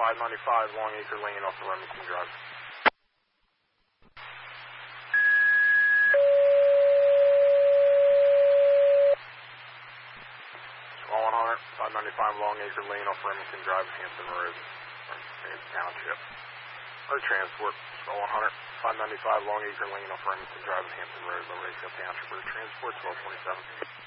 595 Long Acre Lane off the Remington Drive. 595 Long Acre Lane off Remington Drive, Hampton Road, Hampton Township. Or transport, 100, 595 Long Acre Lane off Remington Drive, Hampton Road, Lower Township. Or transport, 1227.